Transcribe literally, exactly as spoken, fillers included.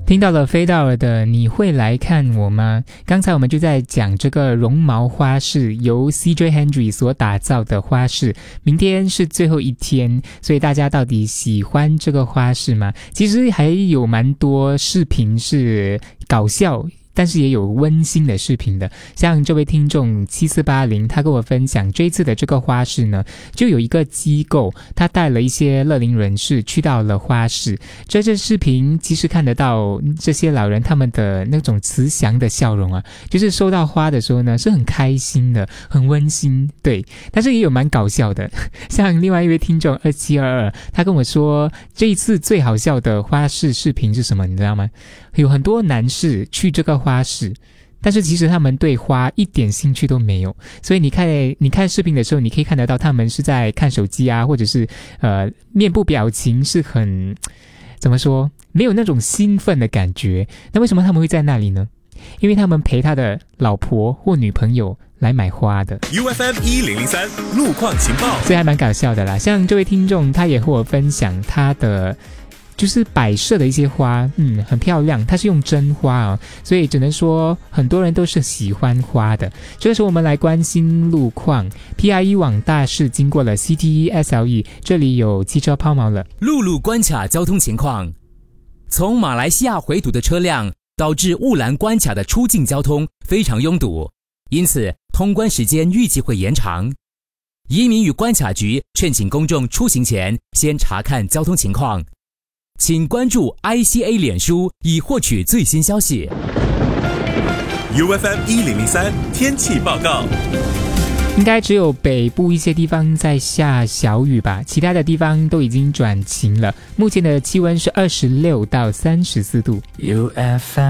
听到了飞道尔的你会来看我吗？刚才我们就在讲这个绒毛花市，由 C J Henry 所打造的花市，明天是最后一天，所以大家到底喜欢这个花市吗？其实还有蛮多视频是搞笑，但是也有温馨的视频的，像这位听众七四八零，他跟我分享这一次的这个花市呢，就有一个机构，他带了一些乐龄人士去到了花市。这这视频其实看得到这些老人他们的那种慈祥的笑容啊，就是收到花的时候呢是很开心的，很温馨，对，但是也有蛮搞笑的。像另外一位听众二七二二，他跟我说这一次最好笑的花市视频是什么，你知道吗？有很多男士去这个花市，但是其实他们对花一点兴趣都没有，所以你看你看视频的时候，你可以看得到他们是在看手机啊，或者是呃面部表情是很怎么说，没有那种兴奋的感觉。那为什么他们会在那里呢？因为他们陪他的老婆或女朋友来买花的。 U F M 一零零三路况情报， 所以还蛮搞笑的啦。像这位听众他也和我分享他的就是摆设的一些花，嗯，很漂亮，它是用真花哦，所以只能说很多人都是喜欢花的。这个时候我们来关心路况。 P R 一 往大市经过了 C T E S L E， 这里有汽车抛锚了。 陆路关卡交通情况，从马来西亚回堵的车辆导致雾兰关卡的出境交通非常拥堵，因此通关时间预计会延长。移民与关卡局劝请公众出行前先查看交通情况，请关注 I C A 脸书以获取最新消息。 U F M 一零零三天气报告， 应该只有北部一些地方在下小雨吧，其他的地方都已经转晴了。目前的气温是二十六到三十四度。 U F M